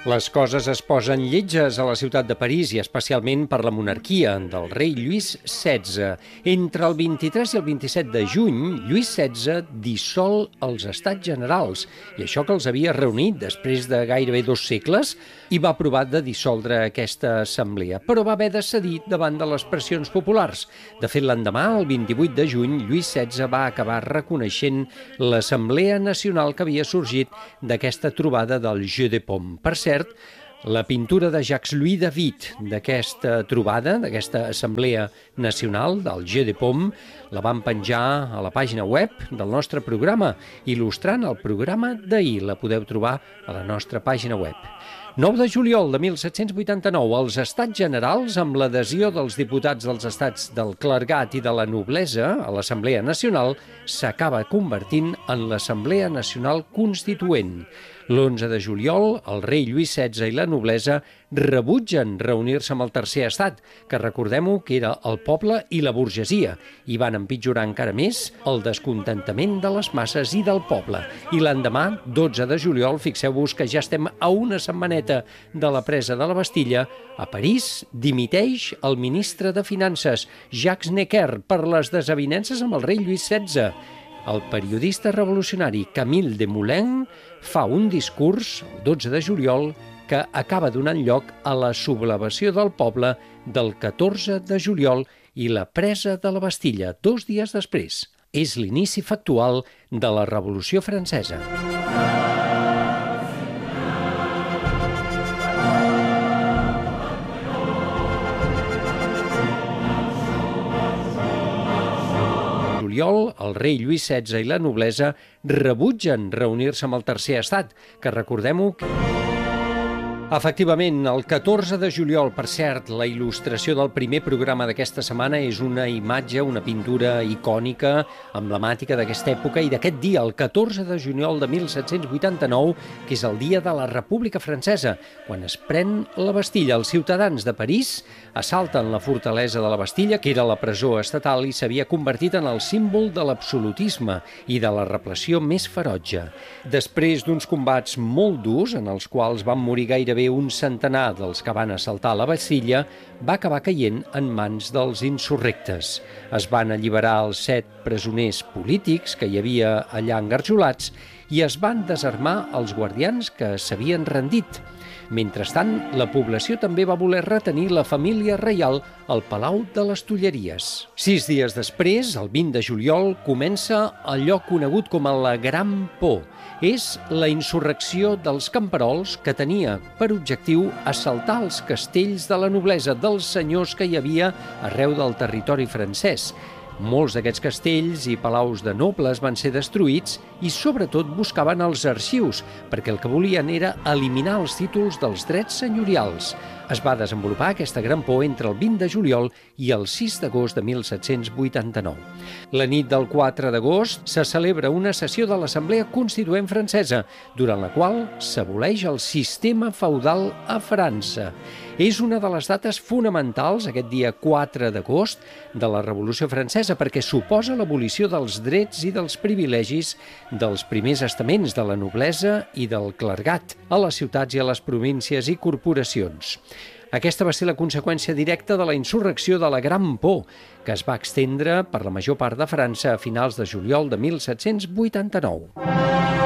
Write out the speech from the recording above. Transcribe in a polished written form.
Les coses es posen lletges a la ciutat de París i especialment per la monarquia del rei Lluís XVI. Entre el 23 i el 27 de juny, Lluís XVI dissol els Estats Generals i això que els havia reunit després de gairebé 2 segles i va aprovar de dissoldre aquesta assemblea, però va haver de cedir davant de les pressions populars. De fet, l'endemà, el 28 de juny, Lluís XVI va acabar reconeixent l'Assemblea Nacional que havia sorgit d'aquesta trobada del Jeu de Paume. Per cert, la pintura de Jacques-Louis David d'aquesta trobada, d'aquesta Assemblea Nacional del Jeu de Paume, la van penjar a la pàgina web del nostre programa, il·lustrant el programa d'ahir. La podeu trobar a la nostra pàgina web. 9 de juliol de 1789, els Estats Generals, amb l'adhesió dels diputats dels estats del clergat i de la noblesa a l'Assemblea Nacional, s'acaba convertint en l'Assemblea Nacional Constituent. L'11 de juliol, el rei Lluís XVI i la noblesa rebutgen reunir-se amb el tercer estat, que recordem-ho que era el poble i la burgesia, i van empitjorar encara més el descontentament de les masses i del poble. I l'endemà, 12 de juliol, fixeu-vos que ja estem a una setmaneta de la presa de la Bastilla, a París dimiteix el ministre de Finances, Jacques Necker, per les desavinences amb el rei Lluís XVI. El periodista revolucionari Camille Desmoulins fa un discurs, el 12 de juliol, que acaba donant lloc a la sublevació del poble del 14 de juliol i la presa de la Bastilla 2 dies després. És l'inici factual de la Revolució Francesa. El rei Lluís XVI i la noblesa rebutgen reunir-se amb el tercer estat, que recordem-ho que... Efectivament, el 14 de juliol, per cert, la il·lustració del primer programa d'aquesta setmana és una imatge, una pintura icònica, emblemàtica d'aquesta època i d'aquest dia, el 14 de juliol de 1789, que és el dia de la República Francesa, quan es pren la Bastilla. Els ciutadans de París assalten la fortalesa de la Bastilla, que era la presó estatal i s'havia convertit en el símbol de l'absolutisme i de la repressió més ferotge. Després d'uns combats molt durs, en els quals van morir gairebé un centenar dels que van assaltar la Bastilla, va acabar caient en mans dels insurrectes. Es van alliberar els 7 presoners polítics que hi havia allà engarjolats i es van desarmar els guardians que s'havien rendit. Mentrestant, la població també va voler retenir la família reial al Palau de les Tulleries. 6 dies després, el 20 de juliol, comença allò conegut com a la Gran Por. És la insurrecció dels camperols que tenia per objectiu assaltar els castells de la noblesa, dels senyors que hi havia arreu del territori francès. Molts d'aquests castells i palaus de nobles van ser destruïts i sobretot buscaven els arxius, perquè el que volien era eliminar els títols dels drets senyorials. Es va desenvolupar aquesta gran por entre el 20 de juliol i el 6 d'agost de 1789. La nit del 4 d'agost se celebra una sessió de l'Assemblea Constituent Francesa, durant la qual s'aboleix el sistema feudal a França. És una de les dates fonamentals, aquest dia 4 d'agost, de la Revolució Francesa, perquè suposa l'abolició dels drets i dels privilegis dels primers estaments de la noblesa i del clergat a les ciutats i a les províncies i corporacions. Aquesta va ser la conseqüència directa de la insurrecció de la Gran Por, que es va estendre per la major part de França a finals de juliol de 1789.